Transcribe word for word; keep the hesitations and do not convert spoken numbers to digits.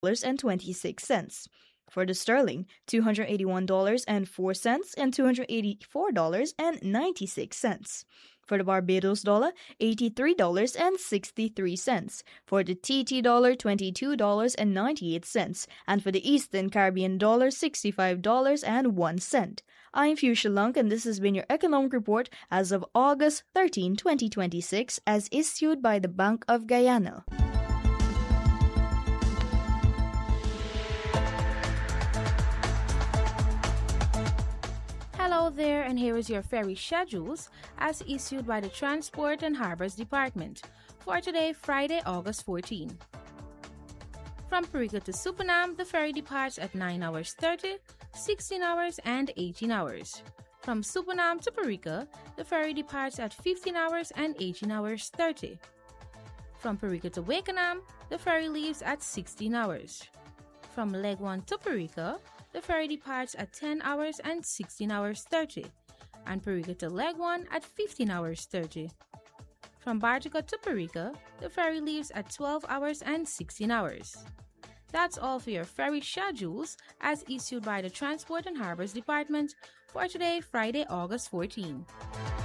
and twenty-six cents. For the sterling, two hundred eighty-one dollars and four cents and two hundred eighty-four dollars and ninety-six cents. For the Barbados dollar, eighty-three dollars and sixty-three cents. For the T T dollar, twenty-two dollars and ninety-eight cents. And for the Eastern Caribbean dollar, sixty-five dollars and one cent. I'm Fuchsia Lunk, and this has been your economic report as of August thirteenth, twenty twenty-six, as issued by the Bank of Guyana. Hello there, and here is your ferry schedules as issued by the Transport and Harbors Department for today, Friday, August fourteenth. From Perica to Supanam, the ferry departs at nine hours thirty, sixteen hours, and eighteen hours. From Supanam to Perica, the ferry departs at fifteen hours and eighteen hours thirty. From Perica to Wakenham, the ferry leaves at sixteen hours. From Leg one to Perica, the ferry departs at ten hours and sixteen hours thirty, and Perica to Leg one at fifteen hours thirty. From Bartica to Perica, the ferry leaves at twelve hours and sixteen hours. That's all for your ferry schedules as issued by the Transport and Harbors Department for today, Friday, August fourteenth.